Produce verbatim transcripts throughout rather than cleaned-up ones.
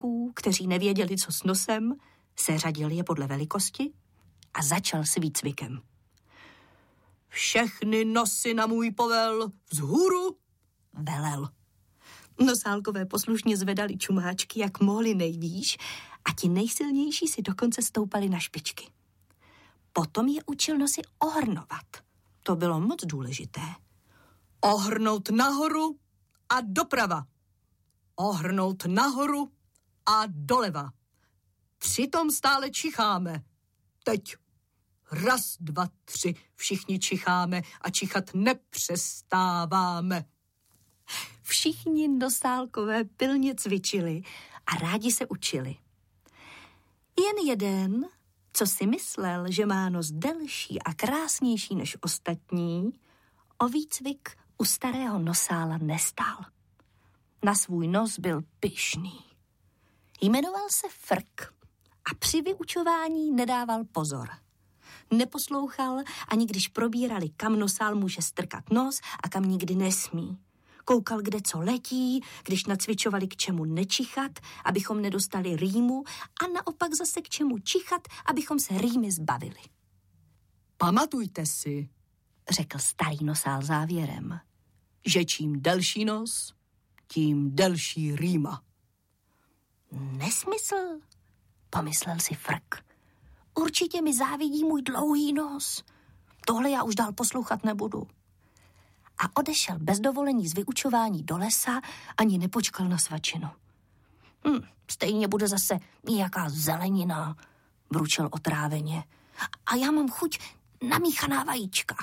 nosáků, kteří nevěděli, co s nosem, seřadil je podle velikosti a začal s výcvikem. Všechny nosy na můj povel vzhůru, velel. Nosálkové poslušně zvedali čumáčky, jak mohli nejvýš, a ti nejsilnější si dokonce stoupali na špičky. Potom je učil nosy ohrnovat. To bylo moc důležité. Ohrnout nahoru a doprava. Ohrnout nahoru a doleva. Přitom stále čicháme. Teď. Raz, dva, tři. Všichni čicháme a čichat nepřestáváme. Všichni nosálkové pilně cvičili a rádi se učili. Jen jeden, co si myslel, že má nos delší a krásnější než ostatní, o výcvik u starého nosála nestál. Na svůj nos byl pyšný. Jmenoval se Frk a při vyučování nedával pozor. Neposlouchal, ani když probírali, kam nosál může strkat nos a kam nikdy nesmí. Koukal, kde co letí, když nacvičovali, k čemu nečichat, abychom nedostali rýmu, a naopak zase k čemu čichat, abychom se rýmy zbavili. Pamatujte si, řekl starý nosál závěrem, že čím delší nos, tím delší rýma. Nesmysl, pomyslel si Frk. Určitě mi závidí můj dlouhý nos. Tohle já už dál poslouchat nebudu. A odešel bez dovolení z vyučování do lesa, ani nepočkal na svačinu. Hm, stejně bude zase nějaká zelenina, vručel otráveně. A já mám chuť na míchaná vajíčka.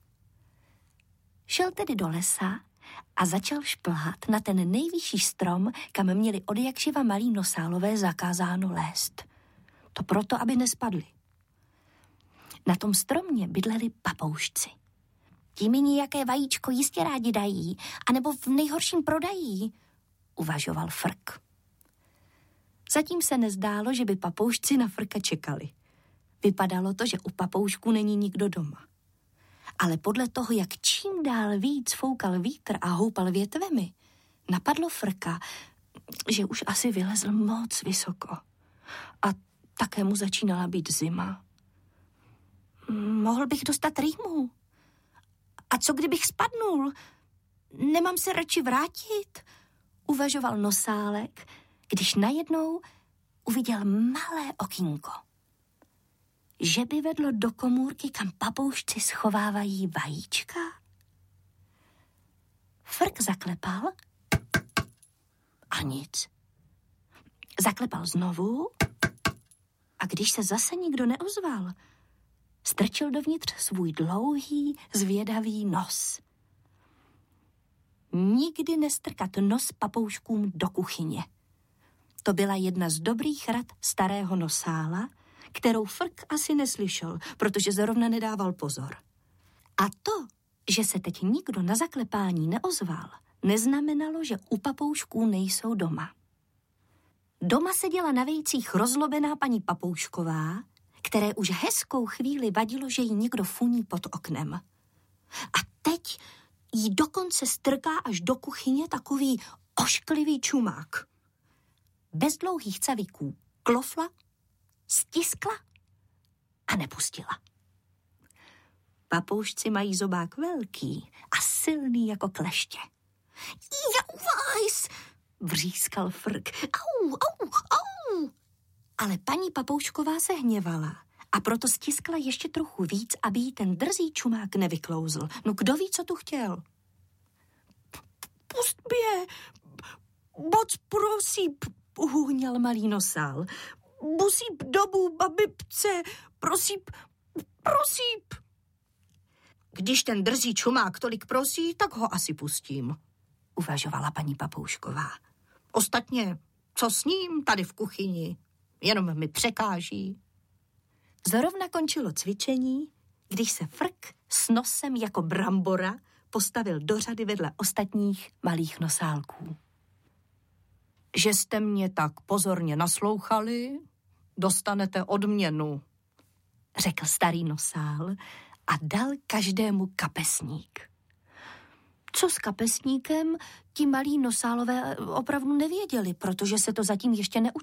Šel tedy do lesa a začal šplhat na ten nejvyšší strom, kam měli odjakživa malí nosálové zakázáno lézt. To proto, aby nespadli. Na tom stromě bydleli papoušci. Ti mi nějaké vajíčko jistě rádi dají, anebo v nejhorším prodají, uvažoval Frk. Zatím se nezdálo, že by papoušci na Frka čekali. Vypadalo to, že u papoušků není nikdo doma. Ale podle toho, jak čím dál víc foukal vítr a houpal větvemi, napadlo Frka, že už asi vylezl moc vysoko. A také mu začínala být zima. Mohl bych dostat rýmu. A co kdybych spadnul? Nemám se radši vrátit? Uvažoval nosálek, když najednou uviděl malé okýnko. Že by vedlo do komůrky, kam papoušci schovávají vajíčka? Frk zaklepal a nic. Zaklepal znovu a když se zase nikdo neozval, strčil dovnitř svůj dlouhý, zvědavý nos. Nikdy nestrkat nos papouškům do kuchyně. To byla jedna z dobrých rad starého nosála, kterou Frk asi neslyšel, protože zrovna nedával pozor. A to, že se teď nikdo na zaklepání neozval, neznamenalo, že u papoušků nejsou doma. Doma seděla na vejcích rozlobená paní Papoušková, které už hezkou chvíli vadilo, že jí někdo funí pod oknem. A teď jí dokonce strká až do kuchyně takový ošklivý čumák. Bez dlouhých cavíků klofla, stiskla a nepustila. Papoušci mají zobák velký a silný jako kleště. Jauvajs, vřískal Frk. Au, au, au. Ale paní Papoušková se hněvala a proto stiskla ještě trochu víc, aby jí ten drzý čumák nevyklouzl. No kdo ví, co tu chtěl? Pust mě, moc prosím, uhňal malý nosál. Musím domů, babibce, prosím, prosím. Když ten drzý čumák tolik prosí, tak ho asi pustím, uvažovala paní Papoušková. Ostatně, co s ním tady v kuchyni? Jenom mi překáží. Zrovna končilo cvičení, když se Frk s nosem jako brambora postavil do řady vedle ostatních malých nosálků. Že jste mě tak pozorně naslouchali, dostanete odměnu, řekl starý nosál a dal každému kapesník. Co s kapesníkem, ti malí nosálové opravdu nevěděli, protože se to zatím ještě neučili.